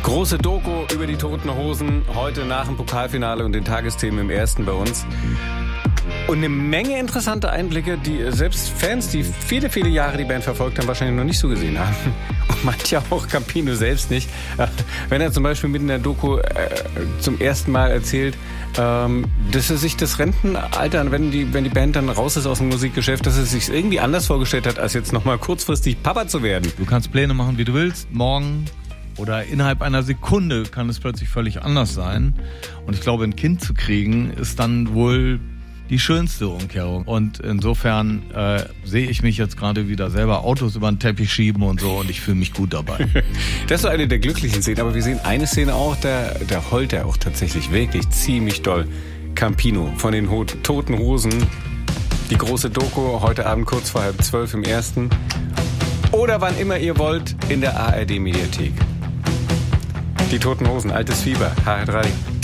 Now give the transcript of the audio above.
Große Doku über die Toten Hosen, heute nach dem Pokalfinale und den Tagesthemen im Ersten bei uns. Und eine Menge interessante Einblicke, die selbst Fans, die viele, viele Jahre die Band verfolgt haben, wahrscheinlich noch nicht so gesehen haben. Und manche auch Campino selbst nicht. Wenn er zum Beispiel mit in der Doku zum ersten Mal erzählt, dass er sich das Rentenalter, wenn die Band dann raus ist aus dem Musikgeschäft, dass er sich irgendwie anders vorgestellt hat, als jetzt nochmal kurzfristig Papa zu werden. Du kannst Pläne machen, wie du willst, morgen oder innerhalb einer Sekunde kann es plötzlich völlig anders sein. Und ich glaube, ein Kind zu kriegen, ist dann wohl die schönste Umkehrung. Und insofern sehe ich mich jetzt gerade wieder selber Autos über den Teppich schieben und so und ich fühle mich gut dabei. Das ist so eine der glücklichen Szenen, aber wir sehen eine Szene auch, der heult er auch tatsächlich wirklich ziemlich doll. Campino von den Toten Hosen. Die große Doku, heute Abend kurz vor 11:30 im Ersten. Oder wann immer ihr wollt, in der ARD-Mediathek. Die Toten Hosen, altes Fieber, HR3.